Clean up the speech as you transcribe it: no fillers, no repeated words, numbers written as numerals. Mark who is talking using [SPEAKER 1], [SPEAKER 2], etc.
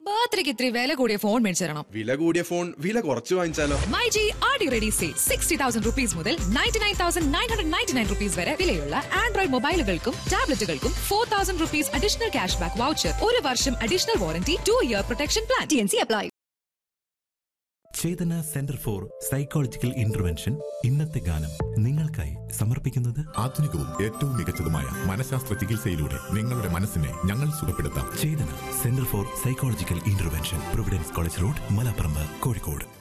[SPEAKER 1] ബർത്ത്ഡേക്ക് ഇത്തിരി വില കൂടിയ ഫോൺ മേടിച്ചു തരണം.
[SPEAKER 2] വില കൂടിയ ഫോൺ വില കുറച്ച് വാങ്ങിച്ചാലോ?
[SPEAKER 1] MyG R D ready sale 60,000 rupees മുതൽ 99,999 rupees വരെ വിലയുള്ള Android മൊബൈലുകൾക്കും ടാബ്ലറ്റുകൾക്കും 4,000 rupees additional cash back voucher, 1 വർഷം additional warranty, 2-year protection plan. TNC apply.
[SPEAKER 3] Chetana centre for psychological intervention ഇന്നത്തെ ഗാനം നിങ്ങൾക്കായി സമർപ്പിക്കുന്നത്
[SPEAKER 4] ആധുനികവും ഏറ്റവും മികച്ചതുമായ മനഃശാസ്ത്ര ചികിത്സയിലൂടെ നിങ്ങളുടെ മനസ്സിനെ ഞങ്ങൾ സുഖപ്പെടുത്താം.
[SPEAKER 3] ചേതന centre for psychological intervention, Providence college road, Malaparamba, Kozhikode.